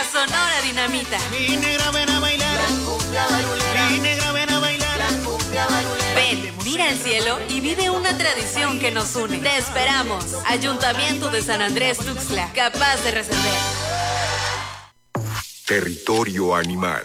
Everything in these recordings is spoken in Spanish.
Sonora Dinamita. Mi negra, ven a bailar. La cumbia barulera. Mi negra, ven a bailar. La cumbia barulera. Ven, mira el cielo y vive una tradición que nos une. Te esperamos. Ayuntamiento de San Andrés Tuxtla, capaz de resolver. Territorio animal.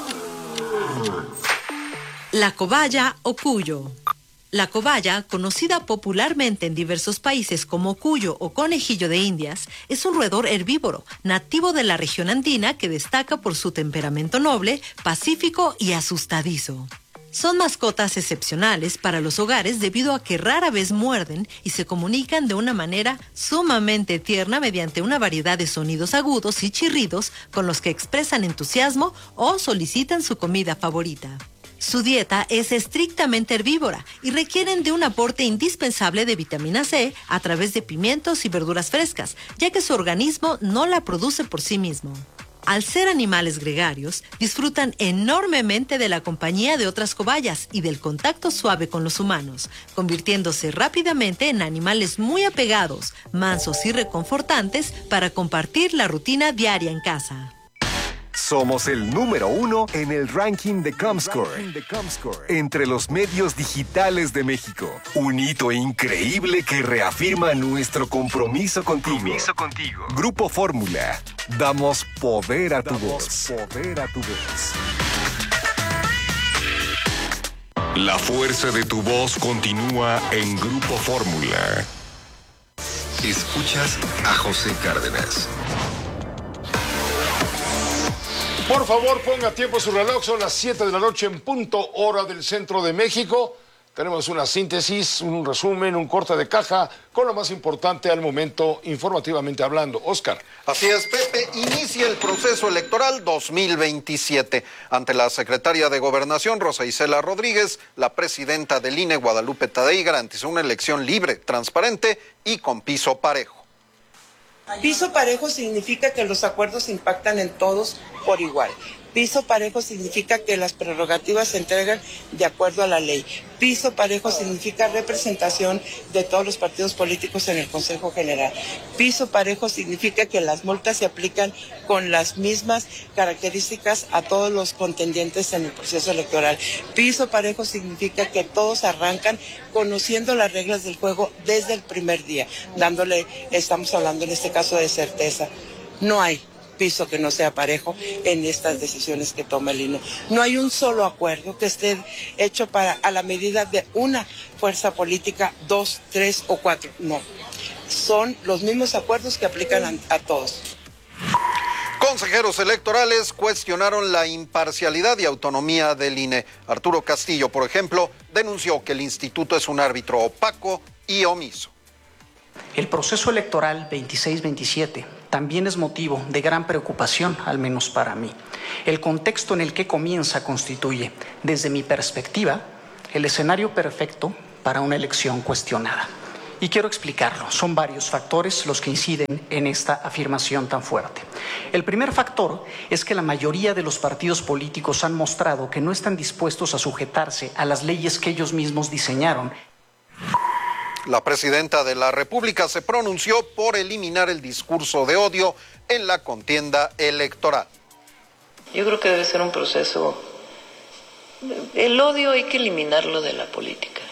La cobaya o cuyo. La cobaya, conocida popularmente en diversos países como cuyo o conejillo de Indias, es un roedor herbívoro, nativo de la región andina que destaca por su temperamento noble, pacífico y asustadizo. Son mascotas excepcionales para los hogares debido a que rara vez muerden y se comunican de una manera sumamente tierna mediante una variedad de sonidos agudos y chirridos con los que expresan entusiasmo o solicitan su comida favorita. Su dieta es estrictamente herbívora y requieren de un aporte indispensable de vitamina C a través de pimientos y verduras frescas, ya que su organismo no la produce por sí mismo. Al ser animales gregarios, disfrutan enormemente de la compañía de otras cobayas y del contacto suave con los humanos, convirtiéndose rápidamente en animales muy apegados, mansos y reconfortantes para compartir la rutina diaria en casa. Somos el número 1 en el ranking de Comscore, entre los medios digitales de México. Un hito increíble que reafirma nuestro compromiso contigo. Grupo Fórmula. Damos poder a tu voz. La fuerza de tu voz continúa en Grupo Fórmula. Escuchas a José Cárdenas. Por favor, ponga tiempo su reloj, son las 7 de la noche en punto, hora del centro de México. Tenemos una síntesis, un resumen, un corte de caja con lo más importante al momento, informativamente hablando. Oscar. Así es, Pepe, inicia el proceso electoral 2027. Ante la secretaria de Gobernación, Rosa Isela Rodríguez, la presidenta del INE, Guadalupe Tadei, garantizó una elección libre, transparente y con piso parejo. Piso parejo significa que los acuerdos impactan en todos por igual. Piso parejo significa que las prerrogativas se entregan de acuerdo a la ley. Piso parejo significa representación de todos los partidos políticos en el Consejo General. Piso parejo significa que las multas se aplican con las mismas características a todos los contendientes en el proceso electoral. Piso parejo significa que todos arrancan conociendo las reglas del juego desde el primer día, estamos hablando en este caso de certeza. No hay piso que no sea parejo en estas decisiones que toma el INE. No hay un solo acuerdo que esté hecho a la medida de una fuerza política, 2, 3 o 4. No. Son los mismos acuerdos que aplican a todos. Consejeros electorales cuestionaron la imparcialidad y autonomía del INE. Arturo Castillo, por ejemplo, denunció que el instituto es un árbitro opaco y omiso. El proceso electoral 26-27 también es motivo de gran preocupación, al menos para mí. El contexto en el que comienza constituye, desde mi perspectiva, el escenario perfecto para una elección cuestionada. Y quiero explicarlo. Son varios factores los que inciden en esta afirmación tan fuerte. El primer factor es que la mayoría de los partidos políticos han mostrado que no están dispuestos a sujetarse a las leyes que ellos mismos diseñaron. La presidenta de la República se pronunció por eliminar el discurso de odio en la contienda electoral. Yo creo que debe ser un proceso. El odio hay que eliminarlo de la política.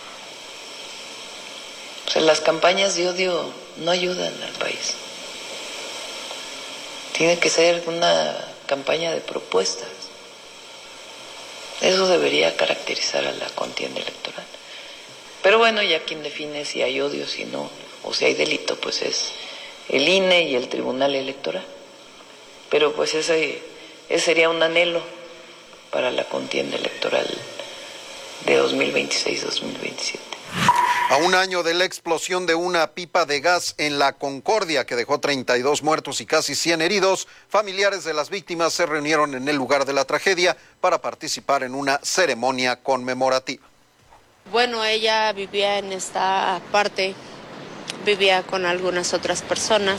O sea, las campañas de odio no ayudan al país. Tiene que ser una campaña de propuestas. Eso debería caracterizar a la contienda electoral. Pero bueno, ya quien define si hay odio, si no, o si hay delito, pues es el INE y el Tribunal Electoral. Pero pues ese sería un anhelo para la contienda electoral de 2026-2027. A un año de la explosión de una pipa de gas en La Concordia que dejó 32 muertos y casi 100 heridos, familiares de las víctimas se reunieron en el lugar de la tragedia para participar en una ceremonia conmemorativa. Bueno, ella vivía en esta parte, vivía con algunas otras personas.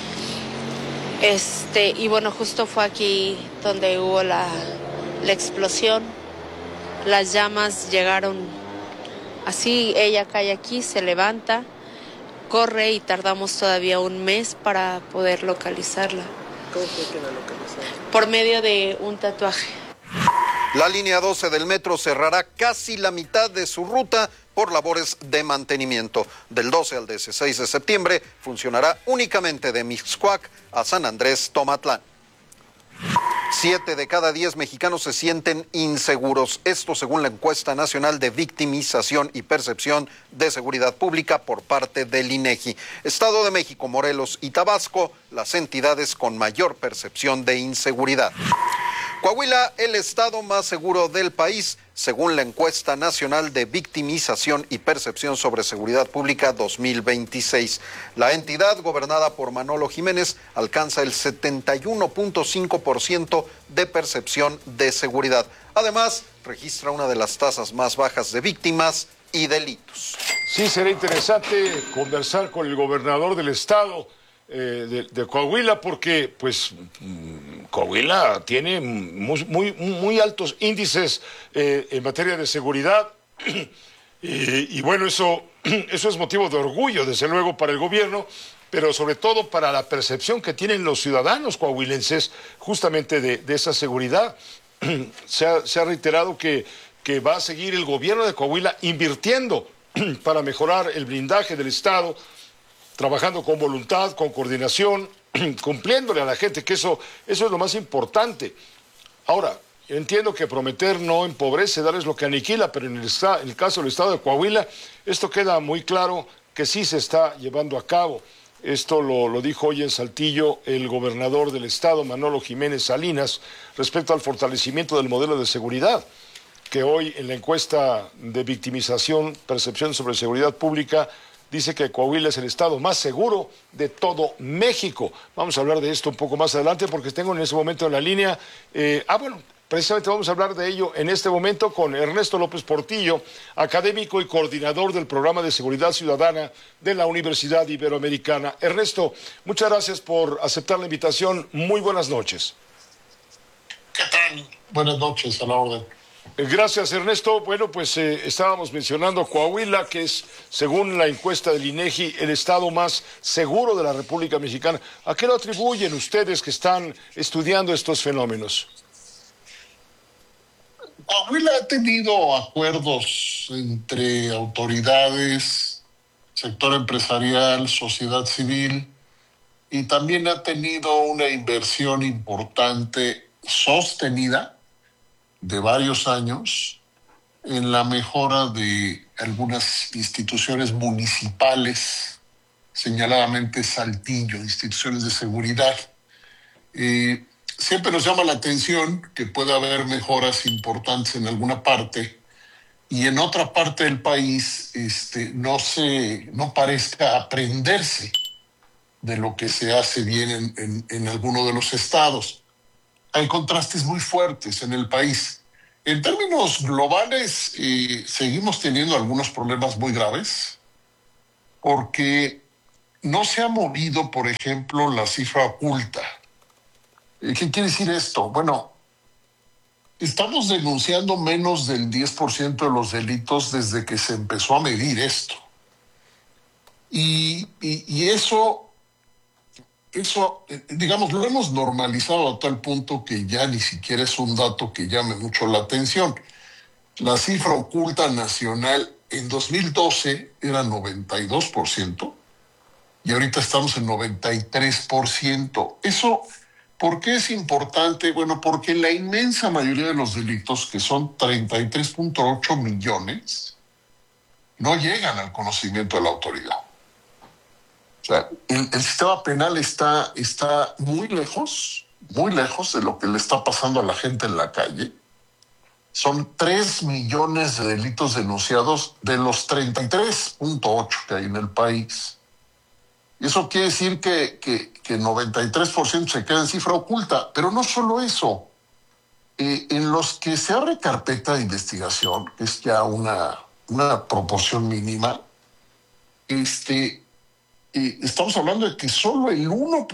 Y bueno, justo fue aquí donde hubo la explosión. Las llamas llegaron así, ella cae aquí, se levanta, corre y tardamos todavía un mes para poder localizarla. ¿Cómo fue que la localizaron? Por medio de un tatuaje. La línea 12 del metro cerrará casi la mitad de su ruta por labores de mantenimiento. Del 12 al 16 de septiembre funcionará únicamente de Mixcoac a San Andrés Tomatlán. 7 de cada 10 mexicanos se sienten inseguros. Esto según la encuesta nacional de victimización y percepción de seguridad pública por parte del INEGI. Estado de México, Morelos y Tabasco, las entidades con mayor percepción de inseguridad. Coahuila, el estado más seguro del país, según la encuesta nacional de victimización y percepción sobre seguridad pública 2026. La entidad, gobernada por Manolo Jiménez, alcanza el 71.5% de percepción de seguridad. Además, registra una de las tasas más bajas de víctimas y delitos. Sí, será interesante conversar con el gobernador del estado de Coahuila, porque pues Coahuila tiene muy altos índices en materia de seguridad y bueno, eso es motivo de orgullo, desde luego, para el gobierno, pero sobre todo para la percepción que tienen los ciudadanos coahuilenses justamente de esa seguridad. Se ha reiterado que va a seguir el gobierno de Coahuila invirtiendo para mejorar el blindaje del estado, trabajando con voluntad, con coordinación, cumpliéndole a la gente, que eso es lo más importante. Ahora, yo entiendo que prometer no empobrece, dar es lo que aniquila, pero en el caso del estado de Coahuila, esto queda muy claro que sí se está llevando a cabo. Esto lo dijo hoy en Saltillo el gobernador del estado, Manolo Jiménez Salinas, respecto al fortalecimiento del modelo de seguridad, que hoy en la encuesta de victimización, percepción sobre seguridad pública, dice que Coahuila es el estado más seguro de todo México. Vamos a hablar de esto un poco más adelante porque tengo en ese momento en la línea... precisamente vamos a hablar de ello en este momento con Ernesto López Portillo, académico y coordinador del Programa de Seguridad Ciudadana de la Universidad Iberoamericana. Ernesto, muchas gracias por aceptar la invitación. Muy buenas noches. ¿Qué tal? Buenas noches, a la orden. Gracias, Ernesto. Bueno, pues estábamos mencionando Coahuila, que es, según la encuesta del INEGI, el estado más seguro de la República Mexicana. ¿A qué lo atribuyen ustedes que están estudiando estos fenómenos? Coahuila ha tenido acuerdos entre autoridades, sector empresarial, sociedad civil, y también ha tenido una inversión importante, sostenida, de varios años en la mejora de algunas instituciones municipales, señaladamente Saltillo, instituciones de seguridad. Siempre nos llama la atención que puede haber mejoras importantes en alguna parte y en otra parte del país no parezca aprenderse de lo que se hace bien en alguno de los estados. Hay contrastes muy fuertes en el país. En términos globales, seguimos teniendo algunos problemas muy graves porque no se ha movido, por ejemplo, la cifra oculta. ¿Qué quiere decir esto? Bueno, estamos denunciando menos del 10% de los delitos desde que se empezó a medir esto. Y eso, digamos, lo hemos normalizado a tal punto que ya ni siquiera es un dato que llame mucho la atención. La cifra oculta nacional en 2012 era 92% y ahorita estamos en 93%. Eso, ¿por qué es importante? Bueno, porque la inmensa mayoría de los delitos, que son 33.8 millones, no llegan al conocimiento de la autoridad. O sea, el sistema penal está muy lejos de lo que le está pasando a la gente en la calle. Son 3 millones de delitos denunciados de los 33.8 que hay en el país. Y eso quiere decir que 93% se queda en cifra oculta. Pero no solo eso. En los que se abre carpeta de investigación, que es ya una proporción mínima, estamos hablando de que solo el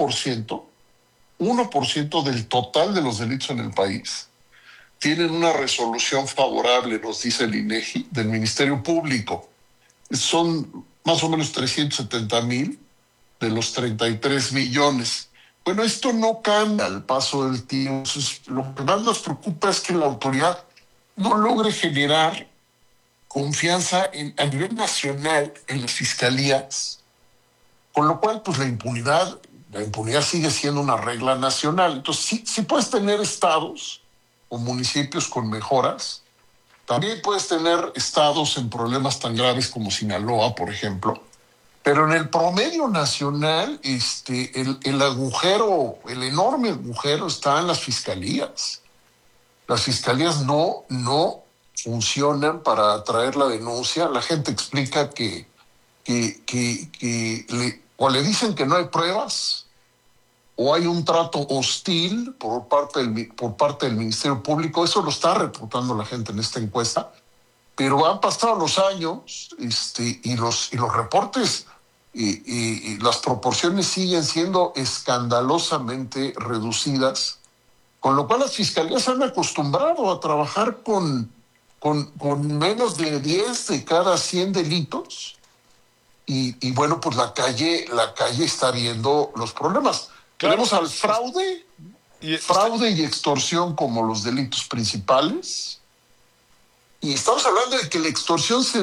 1% del total de los delitos en el país tienen una resolución favorable, nos dice el INEGI, del Ministerio Público. Son más o menos 370,000 de los 33 millones. Bueno, esto no cambia al paso del tiempo. Entonces, lo que más nos preocupa es que la autoridad no logre generar confianza a nivel nacional en las fiscalías, con lo cual, pues la impunidad sigue siendo una regla nacional. Entonces, sí puedes tener estados o municipios con mejoras, también puedes tener estados en problemas tan graves como Sinaloa, por ejemplo, pero en el promedio nacional, el agujero, el enorme agujero está en las fiscalías. Las fiscalías no funcionan para atraer la denuncia. La gente explica que o le dicen que no hay pruebas, o hay un trato hostil por parte del Ministerio Público. Eso lo está reportando la gente en esta encuesta. Pero han pasado los años y los reportes y las proporciones siguen siendo escandalosamente reducidas, con lo cual las fiscalías se han acostumbrado a trabajar con menos de 10 de cada 100 delitos. Y bueno, pues la calle está viendo los problemas. Claro. Tenemos al fraude y extorsión como los delitos principales. Y estamos hablando de que la extorsión no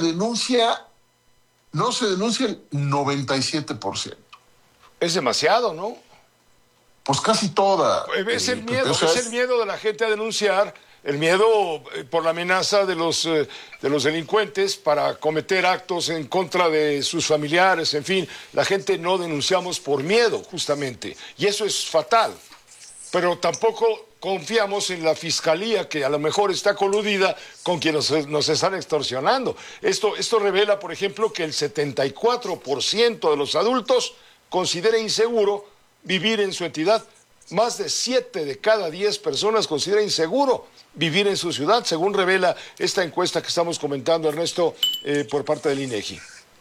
se denuncia el 97%. Es demasiado, ¿no? Pues casi toda. Es el miedo de la gente a denunciar, el miedo por la amenaza de los delincuentes para cometer actos en contra de sus familiares, en fin. La gente no denunciamos por miedo, justamente, y eso es fatal. Pero tampoco confiamos en la fiscalía, que a lo mejor está coludida con quienes nos están extorsionando. Esto revela, por ejemplo, que el 74% de los adultos considera inseguro vivir en su entidad. Más de 7 de cada 10 personas considera inseguro vivir en su ciudad, según revela esta encuesta que estamos comentando, Ernesto, por parte del INEGI.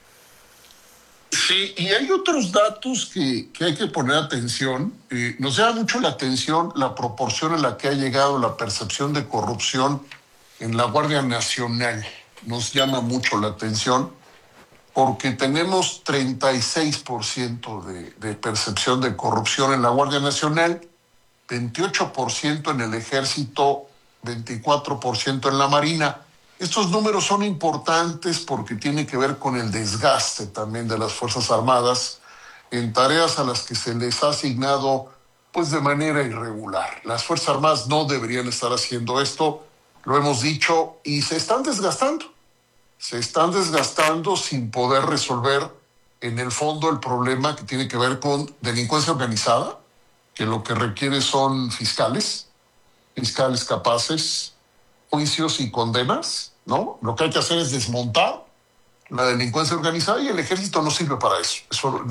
Sí, y hay otros datos que hay que poner atención. Nos llama mucho la atención la proporción en la que ha llegado la percepción de corrupción en la Guardia Nacional. Nos llama mucho la atención porque tenemos 36% de percepción de corrupción en la Guardia Nacional, 28% en el Ejército, 24% en la Marina. Estos números son importantes porque tienen que ver con el desgaste también de las Fuerzas Armadas en tareas a las que se les ha asignado pues de manera irregular. Las Fuerzas Armadas no deberían estar haciendo esto, lo hemos dicho, y se están desgastando. Se están desgastando sin poder resolver en el fondo el problema que tiene que ver con delincuencia organizada, que lo que requiere son fiscales capaces, juicios y condenas, ¿no? Lo que hay que hacer es desmontar la delincuencia organizada y el Ejército no sirve para eso. Eso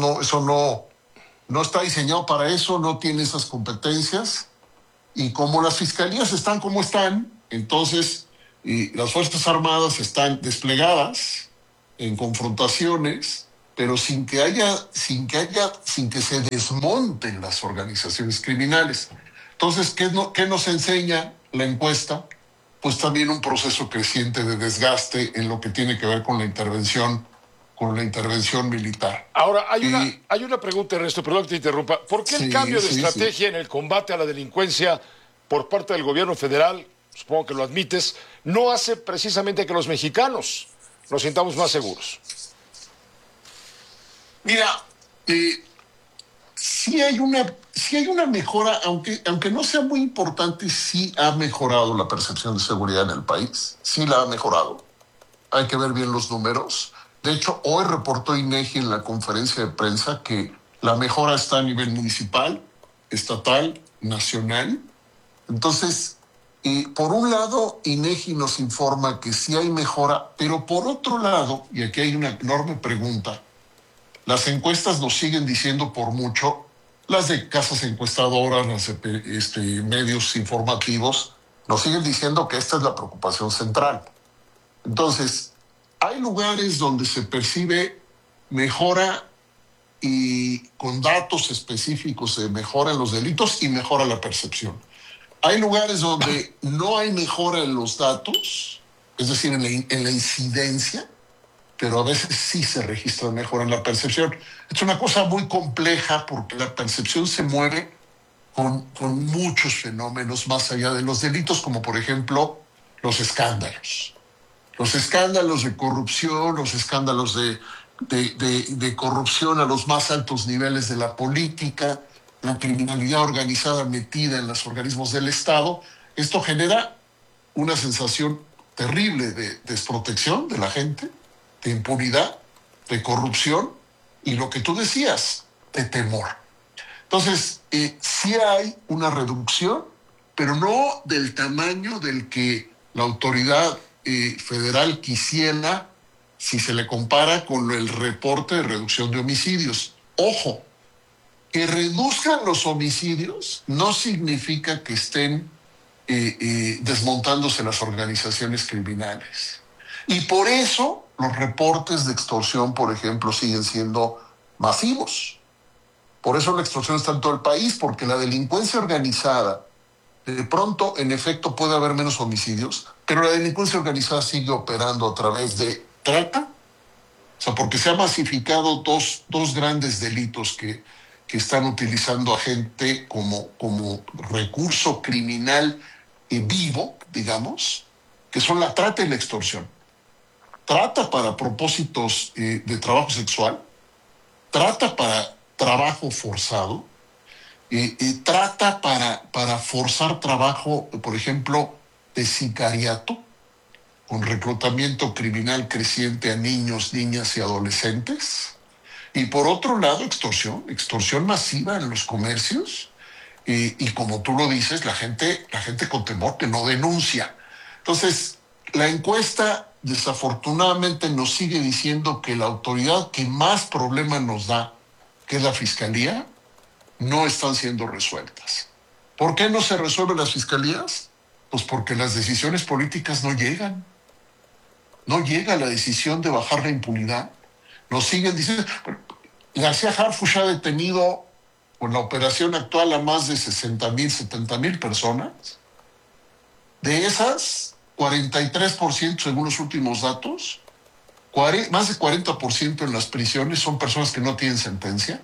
no está diseñado para eso, no tiene esas competencias. Y como las fiscalías están como están, entonces las Fuerzas Armadas están desplegadas en confrontaciones, pero sin que se desmonten las organizaciones criminales. Entonces, ¿qué nos enseña la encuesta? Pues también un proceso creciente de desgaste en lo que tiene que ver con la intervención militar. Ahora, hay una pregunta, Ernesto, perdón que te interrumpa. ¿Por qué el cambio de estrategia en el combate a la delincuencia por parte del gobierno federal, supongo que lo admites, no hace precisamente que los mexicanos nos sintamos más seguros? Mira, sí hay una mejora, aunque no sea muy importante, sí ha mejorado la percepción de seguridad en el país. Sí la ha mejorado. Hay que ver bien los números. De hecho, hoy reportó INEGI en la conferencia de prensa que la mejora está a nivel municipal, estatal, nacional. Entonces, por un lado, INEGI nos informa que sí hay mejora, pero por otro lado, y aquí hay una enorme pregunta, las encuestas nos siguen diciendo por mucho, las de casas encuestadoras, las de medios informativos, nos siguen diciendo que esta es la preocupación central. Entonces, hay lugares donde se percibe mejora y con datos específicos de mejora en los delitos y mejora la percepción. Hay lugares donde no hay mejora en los datos, es decir, en la incidencia, pero a veces sí se registra mejor en la percepción. Es una cosa muy compleja porque la percepción se mueve con muchos fenómenos más allá de los delitos, como por ejemplo los escándalos. Los escándalos de corrupción, los escándalos de corrupción a los más altos niveles de la política, la criminalidad organizada metida en los organismos del Estado. Esto genera una sensación terrible de desprotección de la gente, de impunidad, de corrupción y lo que tú decías, de temor. Entonces, sí hay una reducción, pero no del tamaño del que la autoridad federal quisiera si se le compara con el reporte de reducción de homicidios. Ojo, que reduzcan los homicidios no significa que estén desmontándose las organizaciones criminales. Y por eso los reportes de extorsión, por ejemplo, siguen siendo masivos. Por eso la extorsión está en todo el país, porque la delincuencia organizada, de pronto, en efecto, puede haber menos homicidios, pero la delincuencia organizada sigue operando a través de trata. O sea, porque se han masificado dos grandes delitos que están utilizando a gente como recurso criminal vivo, digamos, que son la trata y la extorsión. Trata para propósitos de trabajo sexual, trata para trabajo forzado, trata para forzar trabajo, por ejemplo, de sicariato, con reclutamiento criminal creciente a niños, niñas y adolescentes. Y por otro lado, extorsión masiva en los comercios. Y como tú lo dices, la gente con temor que no denuncia. Entonces, la encuesta desafortunadamente nos sigue diciendo que la autoridad que más problemas nos da, que es la Fiscalía, no están siendo resueltas. ¿Por qué no se resuelven las fiscalías? Pues porque las decisiones políticas no llegan. No llega la decisión de bajar la impunidad. Nos siguen diciendo... García Harfuch ha detenido con la operación actual a más de 60,000, 70,000 personas. De esas, 43%, según los últimos datos, más de 40% en las prisiones son personas que no tienen sentencia.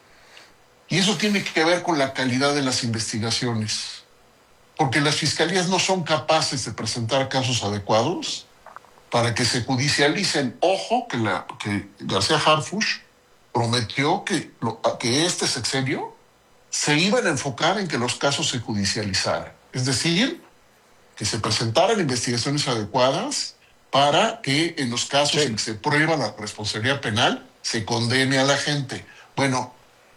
Y eso tiene que ver con la calidad de las investigaciones, porque las fiscalías no son capaces de presentar casos adecuados para que se judicialicen. Ojo, que García Harfuch prometió que este sexenio se iban a enfocar en que los casos se judicializaran. Es decir, que se presentaran investigaciones adecuadas para que en los casos en que se prueba la responsabilidad penal se condene a la gente. Bueno,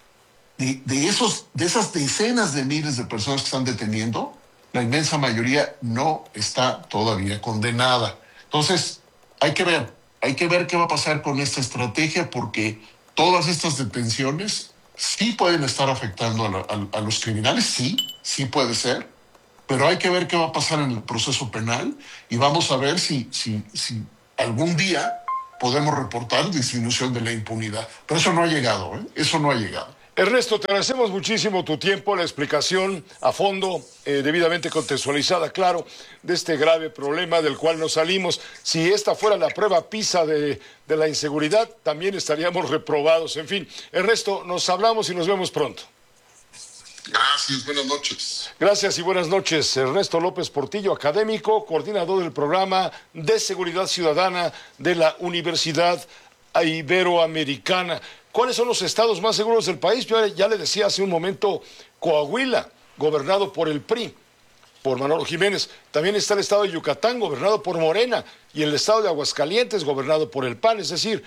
de esas decenas de miles de personas que están deteniendo, la inmensa mayoría no está todavía condenada. Entonces, hay que ver qué va a pasar con esta estrategia, porque todas estas detenciones sí pueden estar afectando a los criminales, sí puede ser, pero hay que ver qué va a pasar en el proceso penal y vamos a ver si algún día podemos reportar disminución de la impunidad. Pero eso no ha llegado, eso no ha llegado. Ernesto, te agradecemos muchísimo tu tiempo, la explicación a fondo, debidamente contextualizada, claro, de este grave problema del cual nos salimos. Si esta fuera la prueba PISA de la inseguridad, también estaríamos reprobados. En fin, Ernesto, nos hablamos y nos vemos pronto. Gracias, buenas noches. Gracias y buenas noches. Ernesto López Portillo, académico, coordinador del programa de Seguridad Ciudadana de la Universidad Iberoamericana. ¿Cuáles son los estados más seguros del país? Yo ya le decía hace un momento, Coahuila, gobernado por el PRI, por Manolo Jiménez. También está el estado de Yucatán, gobernado por Morena, y el estado de Aguascalientes, gobernado por el PAN. Es decir,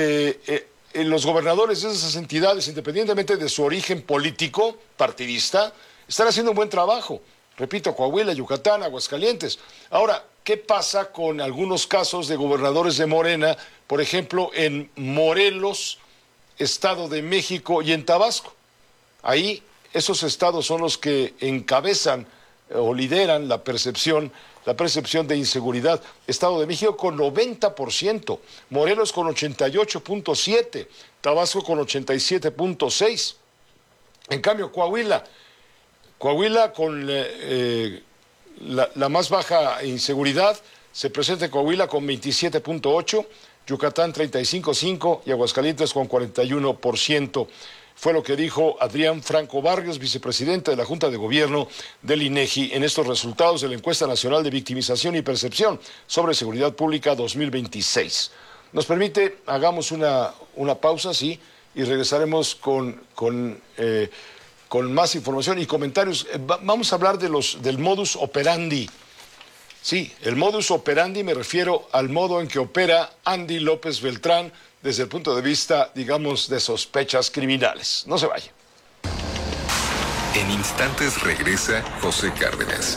los gobernadores de esas entidades, independientemente de su origen político, partidista, están haciendo un buen trabajo. Repito, Coahuila, Yucatán, Aguascalientes. Ahora, ¿qué pasa con algunos casos de gobernadores de Morena, por ejemplo, en Morelos, Estado de México y en Tabasco? Ahí esos estados son los que encabezan o lideran la percepción de inseguridad. Estado de México con 90%, Morelos con 88.7%, Tabasco con 87.6%. En cambio, Coahuila con la más baja inseguridad, se presenta en Coahuila con 27.8%, Yucatán 35.5% y Aguascalientes con 41%. Fue lo que dijo Adrián Franco Barrios, vicepresidente de la Junta de Gobierno del INEGI, en estos resultados de la Encuesta Nacional de Victimización y Percepción sobre Seguridad Pública 2026. Nos permite, hagamos una pausa, sí, y regresaremos con más información y comentarios. Vamos a hablar del modus operandi. Sí, el modus operandi me refiero al modo en que opera Andy López Beltrán desde el punto de vista, digamos, de sospechas criminales. No se vaya. En instantes regresa José Cárdenas.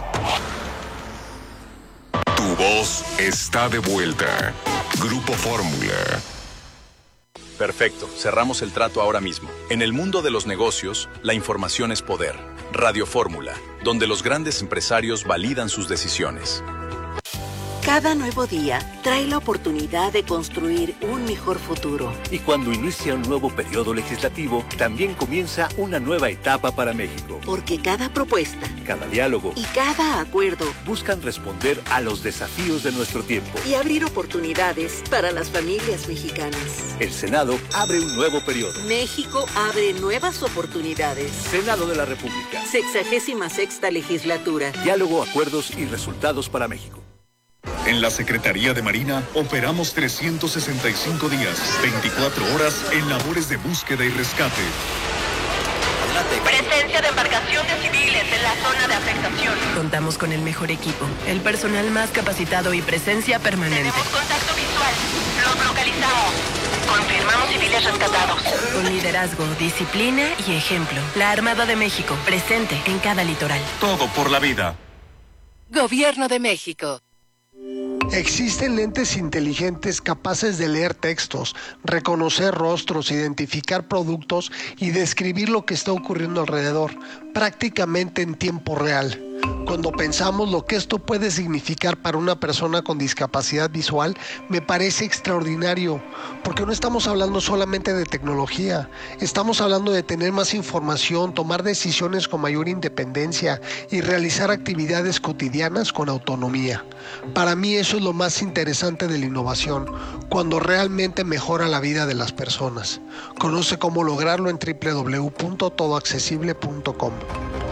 Tu voz está de vuelta. Grupo Fórmula. Perfecto, cerramos el trato ahora mismo. En el mundo de los negocios, la información es poder. Radio Fórmula, donde los grandes empresarios validan sus decisiones. Cada nuevo día trae la oportunidad de construir un mejor futuro. Y cuando inicia un nuevo periodo legislativo, también comienza una nueva etapa para México. Porque cada propuesta, cada diálogo y cada acuerdo buscan responder a los desafíos de nuestro tiempo y abrir oportunidades para las familias mexicanas. El Senado abre un nuevo periodo. México abre nuevas oportunidades. Senado de la República. 66ª legislatura. Diálogo, acuerdos y resultados para México. En la Secretaría de Marina operamos 365 días, 24 horas en labores de búsqueda y rescate. Presencia de embarcaciones civiles en la zona de afectación. Contamos con el mejor equipo, el personal más capacitado y presencia permanente. Tenemos contacto visual. Los localizamos. Confirmamos civiles rescatados. Con liderazgo, disciplina y ejemplo. La Armada de México, presente en cada litoral. Todo por la vida. Gobierno de México. Existen lentes inteligentes capaces de leer textos, reconocer rostros, identificar productos y describir lo que está ocurriendo alrededor, prácticamente en tiempo real. Cuando pensamos lo que esto puede significar para una persona con discapacidad visual, me parece extraordinario, porque no estamos hablando solamente de tecnología, estamos hablando de tener más información, tomar decisiones con mayor independencia y realizar actividades cotidianas con autonomía. Para mí eso es lo más interesante de la innovación, cuando realmente mejora la vida de las personas. Conoce cómo lograrlo en www.todoaccesible.com.